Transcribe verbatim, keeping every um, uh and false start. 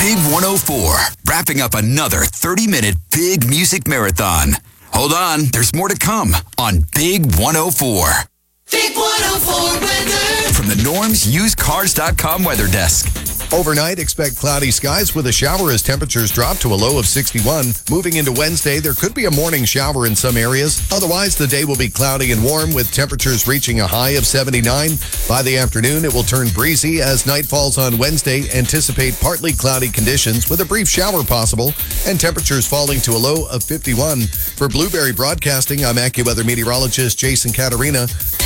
Big one oh four, wrapping up another thirty-minute big music marathon. Hold on, there's more to come on Big one oh four. Big one oh four weather. From the Norms Used Cars dot com weather desk. Overnight, expect cloudy skies with a shower as temperatures drop to a low of sixty-one. Moving into Wednesday, there could be a morning shower in some areas. Otherwise, the day will be cloudy and warm with temperatures reaching a high of seventy-nine. By the afternoon, it will turn breezy as night falls on Wednesday. Anticipate partly cloudy conditions with a brief shower possible and temperatures falling to a low of fifty-one. For Blueberry Broadcasting, I'm AccuWeather meteorologist Jason Caterina.